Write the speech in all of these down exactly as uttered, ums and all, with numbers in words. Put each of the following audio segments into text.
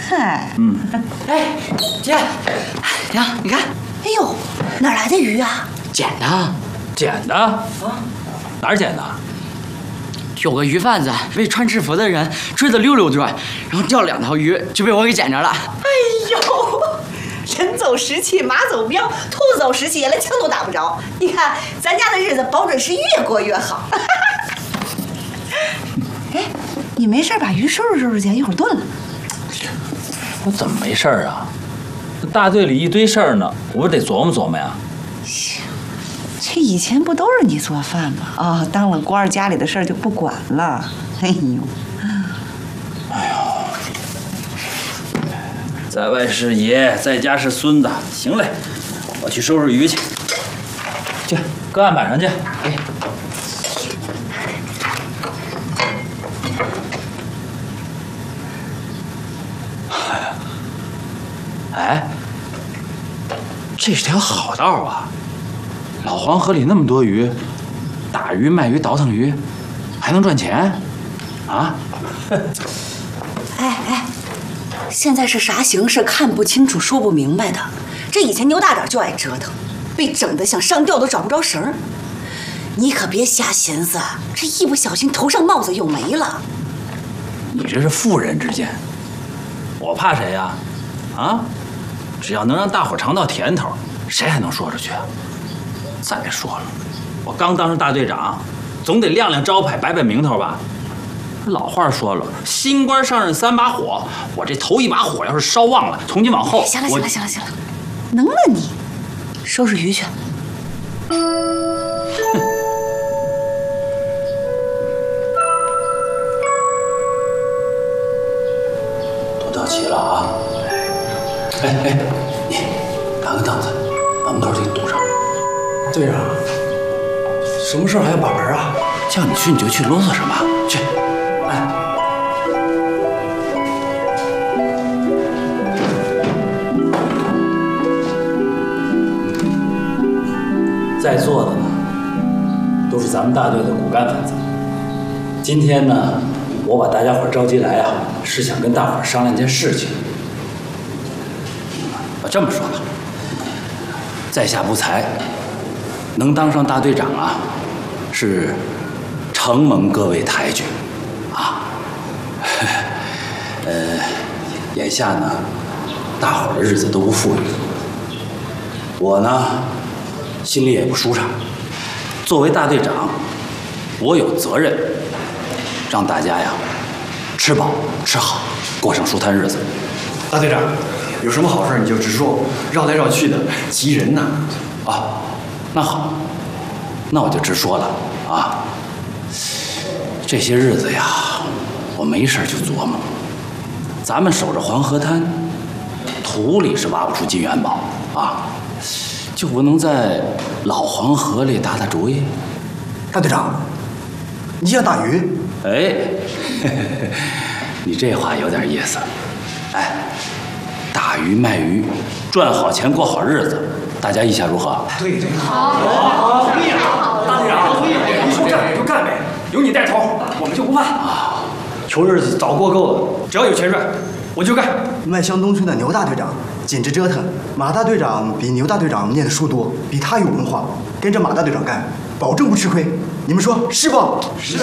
嗨， 嗯，哎，姐，娘，你看， 哎呦，哪来的鱼啊？ 捡的， 捡的啊？哪儿捡的？ 有个鱼贩子为穿制服的人追了溜溜转，然后钓了两条鱼，就被我给捡着了。 哎呦，人走时期马走镖，兔子走时期连枪都打不着。你看咱家的日子保准是越过越好。哎，你没事把鱼收拾收拾去，一会儿炖了。 我怎么没事儿啊？这大队里一堆事儿呢，我不得琢磨琢磨呀。 这以前不都是你做饭吗？啊、哦，当了官儿，家里的事儿就不管了。哎呦， 哎呦，在外是爷，在家是孙子。行嘞，我去收拾鱼去。去，搁案板上去。哎。哎，这是条好道啊！老黄河里那么多鱼，打鱼、卖鱼、倒腾鱼，还能赚钱，啊？ 哎哎，现在是啥形势，看不清楚，说不明白的。这以前牛大点就爱折腾，被整得想上吊都找不着绳儿。你可别瞎寻思，这一不小心头上帽子又没了。 你这是妇人之见，我怕谁呀？啊？只要能让大伙尝到甜头，谁还能说出去啊？再说了，我刚当上大队长，总得亮亮招牌，摆摆名头吧。老话说了，新官上任三把火，我这头一把火要是烧旺了，从今往后， 行了行了行了行了，能了你，收拾鱼去。 都到齐了啊！哎哎，你拿个凳子，把门口给堵上。 队长，什么事还要把门啊？ 叫你去你就去，啰嗦什么？去！哎，在座的呢，都是咱们大队的骨干分子。今天呢，我把大家伙召集来啊，是想跟大伙商量件事情。我这么说吧，在下不才，能当上大队长啊，是承蒙各位抬举啊。呃，眼下呢，大伙儿的日子都不富裕，我呢，心里也不舒畅。作为大队长，我有责任让大家呀吃饱吃好，过上舒坦日子。 大队长，有什么好事你就直说，绕来绕去的急人呐。 啊，那好，那我就直说了啊。这些日子呀，我没事就琢磨，咱们守着黄河滩，土里是挖不出金元宝啊，就不能在老黄河里打打主意？ 大队长，你想打鱼？ 哎，嘿嘿嘿，你这话有点意思。哎，打鱼卖鱼，赚好钱过好日子，大家意下如何？ 对对，好，好，同意啊！大队长，你说干就干呗，有你带头，我们就不怕啊。穷日子早过够了，只要有钱赚，我就干。 麦乡东村的牛大队长简直折腾，马大队长比牛大队长念的书多，比他有文化，跟着马大队长干，保证不吃亏。你们说是不？是。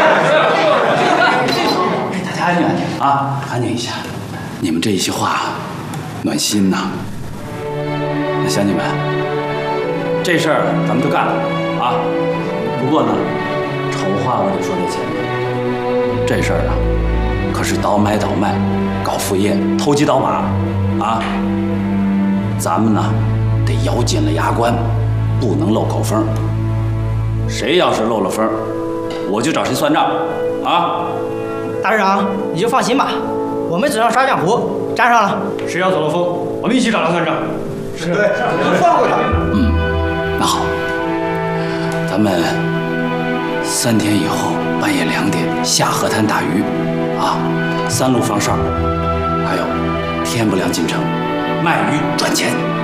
大家安静安静啊，安静一下。你们这一席话，暖心呐。那乡亲们，这事儿咱们就干了啊。不过呢，丑话我得说在前面，这事儿啊，可是倒买倒卖，搞副业，投机倒把啊。咱们呢，得咬紧了牙关，不能漏口风。谁要是漏了风，我就找谁算账啊。 大队长，你就放心吧，我们只要杀江湖，沾上了， 谁要走了风，我们一起找他算账。是，对， 放过他。 嗯，那好，咱们三天以后半夜两点下河滩打鱼，啊，三路放哨，还有天不亮进城卖鱼赚钱。